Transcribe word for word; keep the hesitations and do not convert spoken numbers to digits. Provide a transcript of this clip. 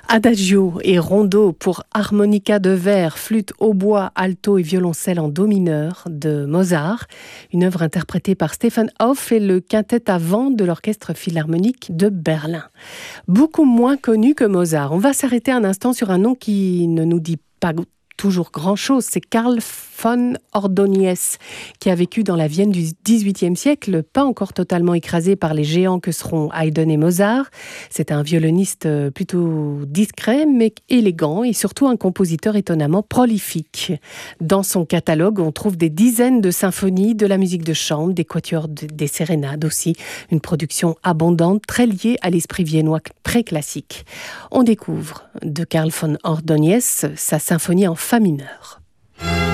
Adagio et rondo pour harmonica de verre, flûte, hautbois, alto et violoncelle en do mineur de Mozart, une œuvre interprétée par Stefan Hoff et le quintet à vent de l'Orchestre Philharmonique de Berlin. Beaucoup moins connu que Mozart. On va s'arrêter un instant sur un nom qui ne nous dit pas toujours grand-chose, c'est Carl von Ordóñez, qui a vécu dans la Vienne du dix-huitième siècle, pas encore totalement écrasé par les géants que seront Haydn et Mozart. C'est un violoniste plutôt discret, mais élégant, et surtout un compositeur étonnamment prolifique. Dans son catalogue, on trouve des dizaines de symphonies, de la musique de chambre, des quatuors, des sérénades aussi, une production abondante, très liée à l'esprit viennois pré-classique. On découvre de Carl von Ordóñez sa symphonie en fa mineur.